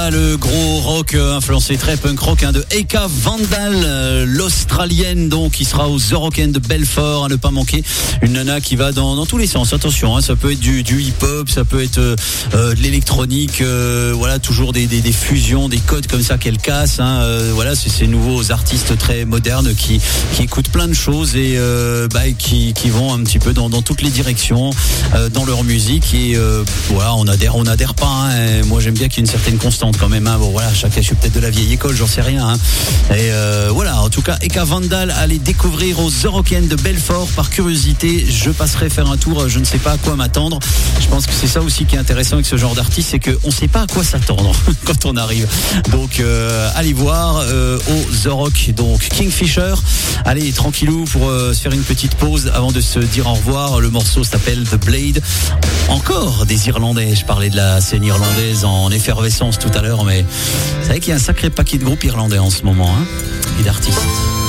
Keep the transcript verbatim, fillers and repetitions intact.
Le gros rock euh, influencé très punk rock hein, de Eka Vandal, euh, l'Australienne donc qui sera aux The Rock'n de Belfort, à ne pas manquer. Une nana qui va dans, dans tous les sens. Attention, hein, ça peut être du, du hip-hop, ça peut être euh, euh, de l'électronique, euh, voilà, toujours des, des, des fusions, des codes comme ça qu'elle casse. Hein, euh, voilà, c'est ces nouveaux artistes très modernes qui, qui écoutent plein de choses et euh, bah, qui, qui vont un petit peu dans, dans toutes les directions euh, dans leur musique. Et euh, voilà, on adhère, on adhère pas. Hein, moi, j'aime bien qu'il y ait une certaine constante quand même, hein. Bon voilà, chacun, je suis peut-être de la vieille école, j'en sais rien, hein. Et euh, voilà, en tout cas, Eka Vandal, allez découvrir aux The Rock'n de Belfort. Par curiosité, je passerai faire un tour, je ne sais pas à quoi m'attendre. Je pense que c'est ça aussi qui est intéressant avec ce genre d'artiste, c'est qu'on ne sait pas à quoi s'attendre quand on arrive. Donc euh, allez voir euh, au The Rock, donc Kingfisher. Allez, tranquillou pour euh, se faire une petite pause avant de se dire au revoir. Le morceau s'appelle The Blade. Encore des Irlandais, je parlais de la scène irlandaise en effervescence tout à l'heure, mais vous savez qu'il y a un sacré paquet de groupes irlandais en ce moment, hein, et d'artistes.